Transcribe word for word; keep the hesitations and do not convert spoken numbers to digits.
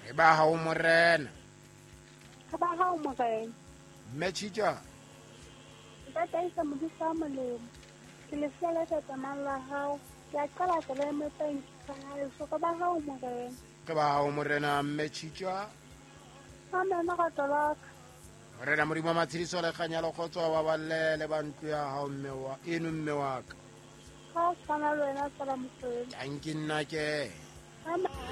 e ba hao morena Ka ba hao morena. Mechija Nka taisa modisa a molemo. Ke le feleletsa mang la hao. Ke a qala ke le emetseng ka haeso. Ka ba hao morena. ke ba hao morena Mechija Amen ga tolaka. morena modimo matshediso le kganyalo kgotso wa ballele ba ntlo ya hao mme wa eno mme wa ka Ha o tshwana le wena tsala mohlodi. tanki nna ke Amen.